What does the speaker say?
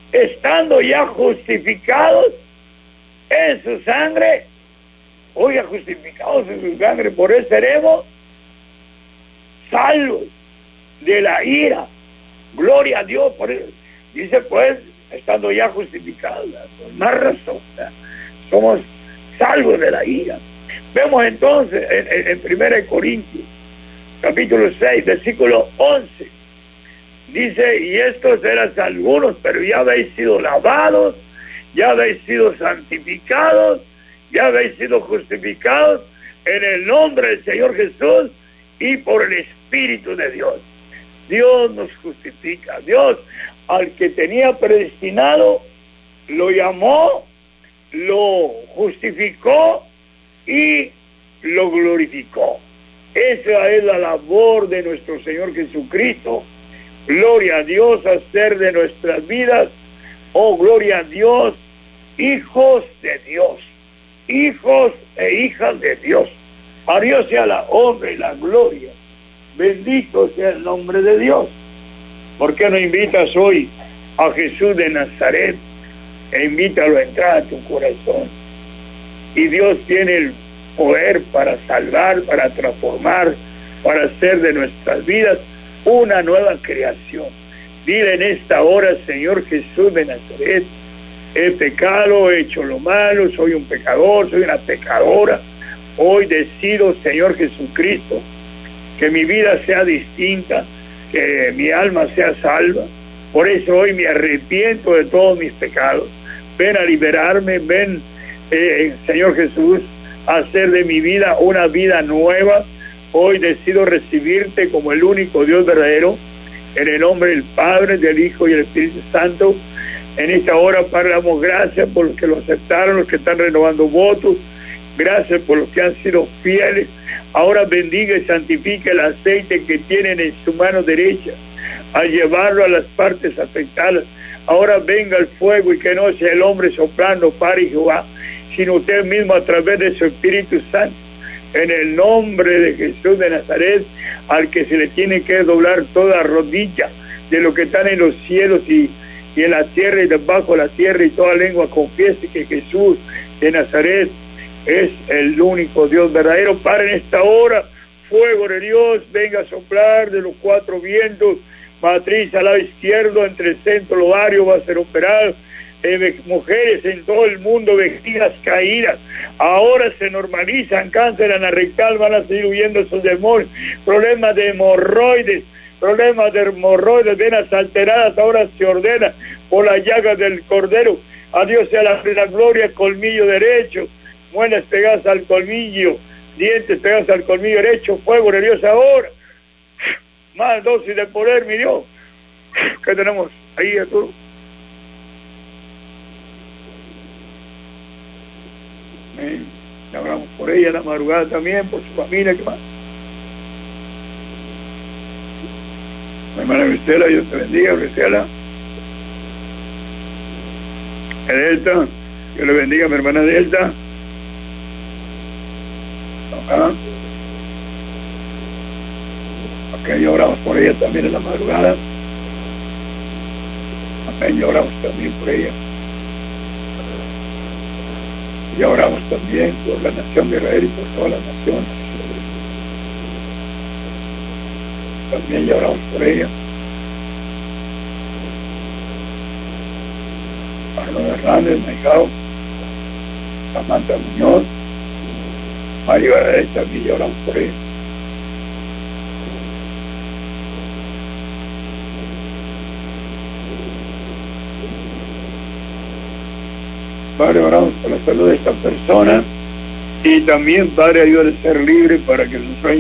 estando ya justificados en su sangre, oiga, justificados en su sangre, por eso seremos salvos de la ira. Gloria a Dios. Por eso dice, pues, estando ya justificados, por más razón, somos salvos de la ira. Vemos entonces en 1 Corintios capítulo 6 versículo 11, dice, y estos eran algunos, pero ya habéis sido lavados, ya habéis sido santificados, ya habéis sido justificados en el nombre del Señor Jesús y por el Espíritu de Dios. Dios nos justifica. Dios, al que tenía predestinado, lo llamó, lo justificó y lo glorificó. Esa es la labor de nuestro Señor Jesucristo. Gloria a Dios, hacer de nuestras vidas, oh gloria a Dios, hijos de Dios, hijos e hijas de Dios. A Dios sea la honra y la gloria. Bendito sea el nombre de Dios. ¿Por qué no invitas hoy a Jesús de Nazaret e invítalo a entrar a tu corazón? Y Dios tiene el poder para salvar, para transformar, para hacer de nuestras vidas una nueva creación. Dile en esta hora, Señor Jesús de Nazaret, he pecado, he hecho lo malo, soy un pecador, soy una pecadora. Hoy decido, Señor Jesucristo, que mi vida sea distinta, que mi alma sea salva. Por eso hoy me arrepiento de todos mis pecados. Ven a liberarme, ven, Señor Jesús, a hacer de mi vida una vida nueva. Hoy decido recibirte como el único Dios verdadero, en el nombre del Padre, del Hijo y del Espíritu Santo. En esta hora, Padre, damos gracias por los que lo aceptaron, los que están renovando votos. Gracias por los que han sido fieles. Ahora bendiga y santifique el aceite que tienen en su mano derecha, al llevarlo a las partes afectadas. Ahora venga el fuego y que no sea el hombre soplando, Padre Jehová, sino usted mismo a través de su Espíritu Santo. En el nombre de Jesús de Nazaret, al que se le tiene que doblar toda rodilla de lo que están en los cielos y en la tierra y debajo de la tierra, y toda lengua confiese que Jesús de Nazaret es el único Dios verdadero. Para en esta hora, fuego de Dios venga a soplar de los cuatro vientos, matriz al lado izquierdo, entre el centro lobario va a ser operado. Mujeres en todo el mundo vestidas caídas, ahora se normalizan, cáncer anarrectal, van a seguir huyendo esos demonios, problemas de hemorroides, venas alteradas, ahora se ordena por las llagas del Cordero. A Dios sea la gloria, colmillo derecho, muelas pegadas al colmillo, dientes pegados al colmillo derecho, fuego de Dios ahora, más dosis de poder, mi Dios. ¿Qué tenemos ahí, Arturo? Le hablamos por ella la madrugada también, por su familia, ¿qué más? Mi hermana Grisela, Dios te bendiga, Grisela. Delta, Dios le bendiga, mi hermana Delta. Acá. Ok, ya oramos por ella también en la madrugada. Amén, ya oramos también por ella. Y oramos también por la nación de Israel y por todas las naciones. También ya oramos por ella. Arnold Hernández, Maigao, Samantha Muñoz, Mario Varela, también ya oramos por ella. Padre, oramos por la salud de esta persona y también, Padre, ayúdale a ser libre para que sus sueños